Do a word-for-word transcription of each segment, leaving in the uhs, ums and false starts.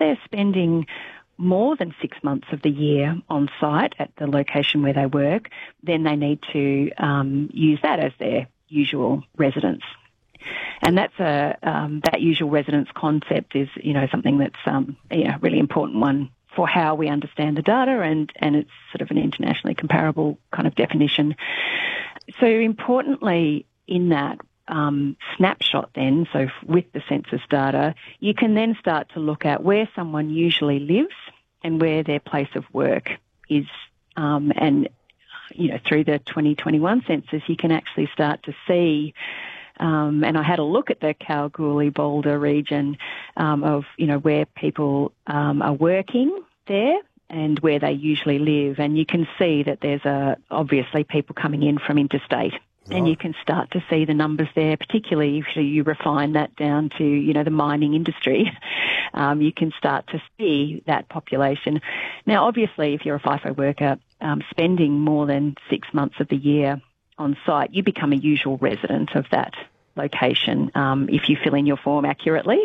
they're spending more than six months of the year on site at the location where they work, then they need to um, use that as their usual residence. And that's a um, that usual residence concept is, you know, something that's um, you know, a really important one for how we understand the data, and, and it's sort of an internationally comparable kind of definition. So importantly in that um, snapshot then, so with the census data, you can then start to look at where someone usually lives and where their place of work is. Um, and, you know, through the twenty twenty-one census, you can actually start to see Um, and I had a look at the Kalgoorlie-Boulder region um, of, you know, where people um, are working there and where they usually live. And you can see that there's a, obviously people coming in from interstate. Right. And you can start to see the numbers there, particularly if you refine that down to, you know, the mining industry. Um, you can start to see that population. Now, obviously, if you're a FIFO worker um, spending more than six months of the year on site, you become a usual resident of that location um, if you fill in your form accurately.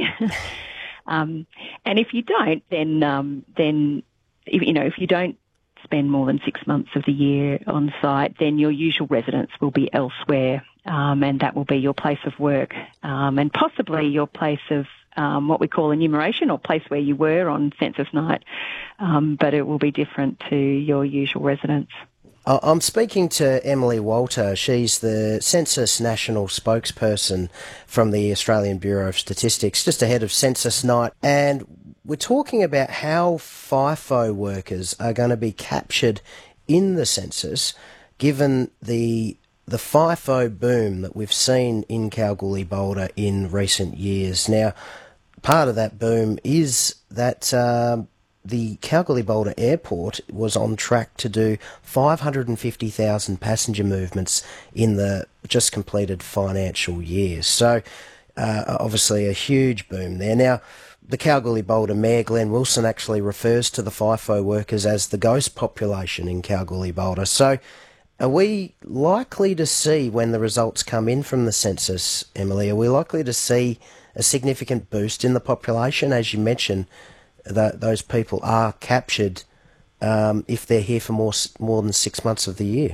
um, and if you don't, then um, then if, you know if you don't spend more than six months of the year on site, then your usual residence will be elsewhere, um, and that will be your place of work, um, and possibly your place of um, what we call enumeration, or place where you were on census night, um, but it will be different to your usual residence. I'm speaking to Emily Walter. She's the Census National Spokesperson from the Australian Bureau of Statistics, just ahead of Census Night. And we're talking about how FIFO workers are going to be captured in the census, given the the FIFO boom that we've seen in Kalgoorlie-Boulder in recent years. Now, part of that boom is that Um, the Kalgoorlie-Boulder Airport was on track to do five hundred fifty thousand passenger movements in the just completed financial year. So, uh, obviously a huge boom there. Now, the Kalgoorlie-Boulder Mayor, Glenn Wilson, actually refers to the FIFO workers as the ghost population in Kalgoorlie-Boulder. So, are we likely to see, when the results come in from the census, Emily, are we likely to see a significant boost in the population? As you mentioned, that those people are captured um, if they're here for more more than six months of the year.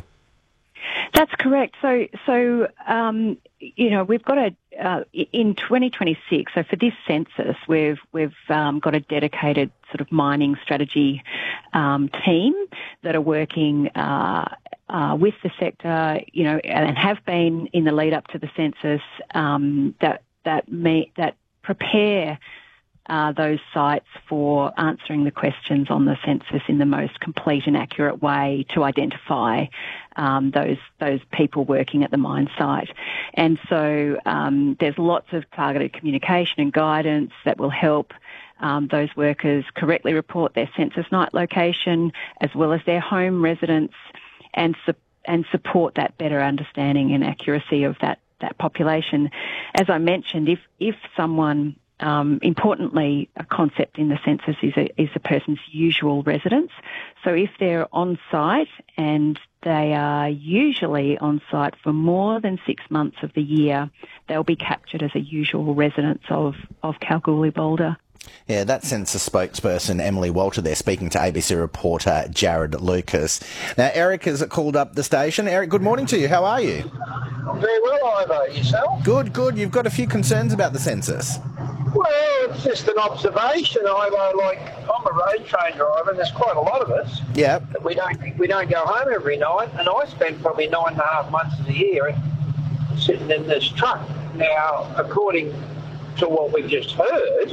That's correct. So, so um, you know, we've got a uh, in twenty twenty-six. So for this census, we've we've um, got a dedicated sort of mining strategy um, team that are working uh, uh, with the sector, you know, and have been in the lead up to the census. Um, that that may that prepare Uh, those sites for answering the questions on the census in the most complete and accurate way to identify um, those those people working at the mine site. And so um, there's lots of targeted communication and guidance that will help um, those workers correctly report their census night location as well as their home residence, and su- and support that better understanding and accuracy of that, that population. As I mentioned, if if someone Um, importantly, a concept in the census is a, is a person's usual residence. So if they're on site and they are usually on site for more than six months of the year, they'll be captured as a usual residence of, of Kalgoorlie-Boulder. Yeah, that census spokesperson, Emily Walter, there, speaking to A B C reporter Jared Lucas. Now, Eric has called up the station. Eric, good morning to you. How are you? I'm very well, Ivo. Yourself? Good, good. You've got a few concerns about the census. Well, it's just an observation, Ivo. Like, I'm a road train driver, and there's quite a lot of us. Yeah. We don't we don't go home every night, and I spend probably nine and a half months of the year sitting in this truck. Now, according to what we've just heard,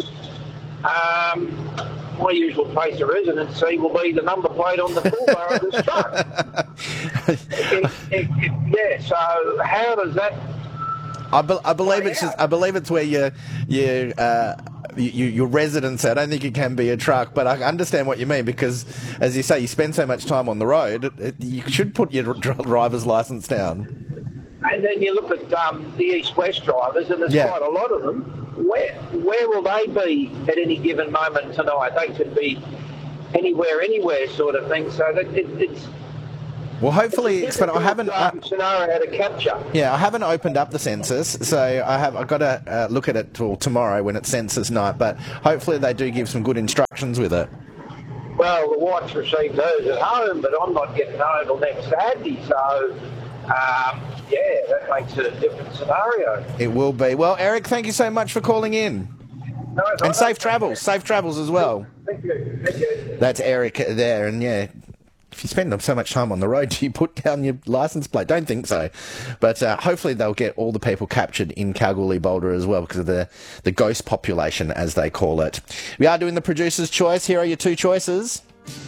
um, my usual place of residency will be the number plate on the full bar of this truck. it, it, it, yeah. So how does that? I, be, I believe it's just, I believe it's where you you uh you, your residence. I don't think it can be a truck, but I understand what you mean, because, as you say, you spend so much time on the road, it, it, you should put your driver's license down. And then you look at um, the east-west drivers, and there's yeah. quite a lot of them. Where where will they be at any given moment tonight? They could be anywhere, anywhere sort of thing. So that it, it's Well, hopefully, but I haven't. Uh, scenario to capture. Yeah, I haven't opened up the census, so I have. I've got to uh, look at it till tomorrow when it's census night. But hopefully, they do give some good instructions with it. Well, the wife's received hers at home, but I'm not getting home till next Saturday, so um, yeah, that makes it a different scenario. It will be. Well, Eric, thank you so much for calling in. No, and safe travels, safe travels as well. Thank you. Thank you. That's Eric there, and yeah. If you spend so much time on the road, do you put down your licence plate? Don't think so. But uh, hopefully they'll get all the people captured in Kalgoorlie-Boulder as well because of the, the ghost population, as they call it. We are doing the producer's choice. Here are your two choices.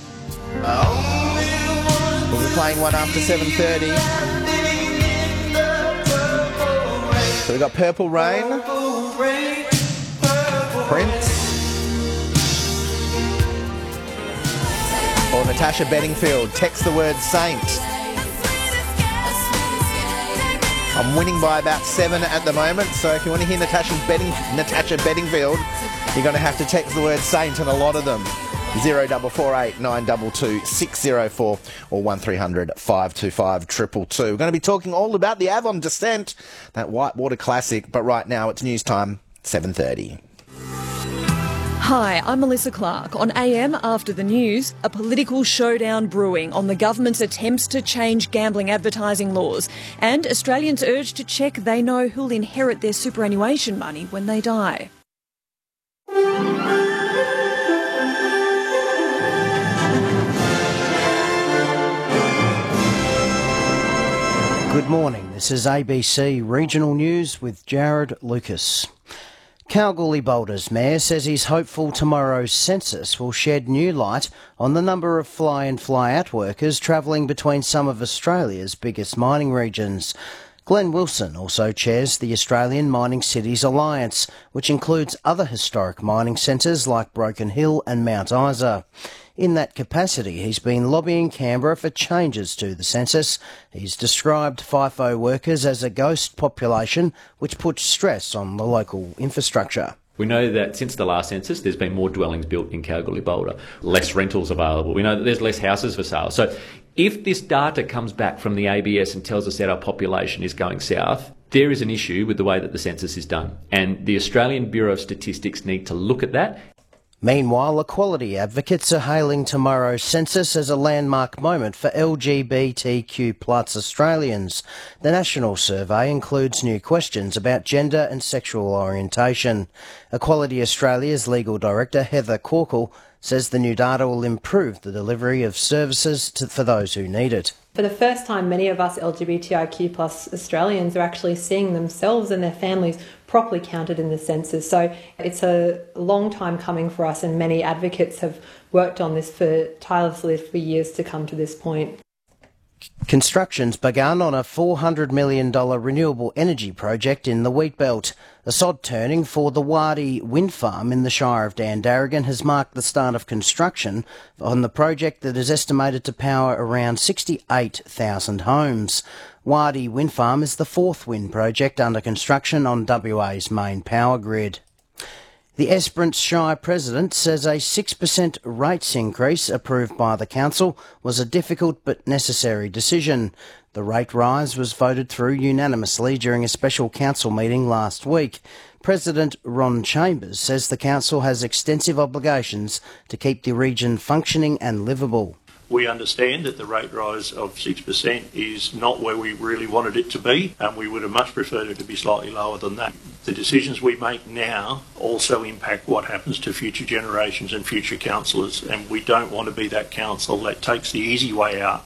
We'll be playing one after seven thirty. So we've got Purple Rain, Prince, or Natasha Bedingfield. Text the word Saint. I'm winning by about seven at the moment, so if you want to hear Natasha, Bedding, Natasha Bedingfield, you're going to have to text the word Saint and a lot of them. zero four four eight nine two two six zero four or one three hundred five two five two two two. We're going to be talking all about the Avon Descent, that whitewater classic, but right now it's news time, seven thirty. Hi, I'm Melissa Clark. On A M After the News, a political showdown brewing on the government's attempts to change gambling advertising laws, and Australians urged to check they know who'll inherit their superannuation money when they die. Good morning. This is A B C Regional News with Jared Lucas. Kalgoorlie-Boulder's mayor says he's hopeful tomorrow's census will shed new light on the number of fly-in fly-out workers travelling between some of Australia's biggest mining regions. Glenn Wilson also chairs the Australian Mining Cities Alliance, which includes other historic mining centres like Broken Hill and Mount Isa. In that capacity, he's been lobbying Canberra for changes to the census. He's described FIFO workers as a ghost population, which puts stress on the local infrastructure. We know that since the last census, there's been more dwellings built in Kalgoorlie-Boulder, less rentals available. We know that there's less houses for sale. So if this data comes back from the A B S and tells us that our population is going south, there is an issue with the way that the census is done. And the Australian Bureau of Statistics need to look at that. Meanwhile, equality advocates are hailing tomorrow's census as a landmark moment for L G B T Q plus Australians. The national survey includes new questions about gender and sexual orientation. Equality Australia's legal director, Heather Corkle, says the new data will improve the delivery of services to, for those who need it. For the first time, many of us L G B T I Q plus Australians are actually seeing themselves and their families properly counted in the census. So it's a long time coming for us, and many advocates have worked on this for tirelessly for years to come to this point. Construction's begun on a four hundred million dollars renewable energy project in the Wheatbelt. A sod turning for the Wadi wind farm in the Shire of Dandaragan has marked the start of construction on the project that is estimated to power around sixty-eight thousand homes. Wadi wind farm is the fourth wind project under construction on W A's main power grid. The Esperance Shire President says a six percent rates increase approved by the council was a difficult but necessary decision. The rate rise was voted through unanimously during a special council meeting last week. President Ron Chambers says the council has extensive obligations to keep the region functioning and livable. We understand that the rate rise of six percent is not where we really wanted it to be, and we would have much preferred it to be slightly lower than that. The decisions we make now also impact what happens to future generations and future councillors, and we don't want to be that council that takes the easy way out.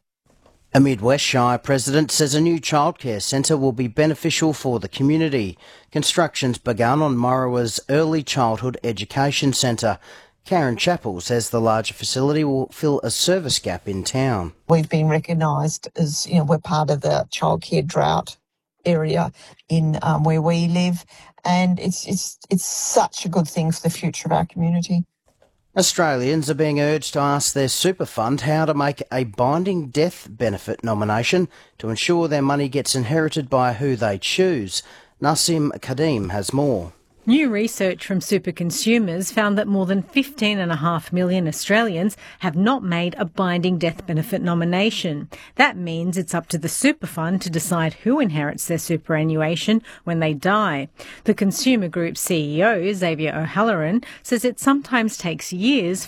A Midwest Shire president says a new childcare centre will be beneficial for the community. Construction's begun on Morawa's Early Childhood Education Centre. Karen Chappell says the larger facility will fill a service gap in town. We've been recognised as, you know, we're part of the childcare drought area in um, where we live, and it's it's it's such a good thing for the future of our community. Australians are being urged to ask their super fund how to make a binding death benefit nomination to ensure their money gets inherited by who they choose. Nassim Kadim has more. New research from Super Consumers found that more than fifteen point five million Australians have not made a binding death benefit nomination. That means it's up to the super fund to decide who inherits their superannuation when they die. The Consumer Group C E O, Xavier O'Halloran, says it sometimes takes years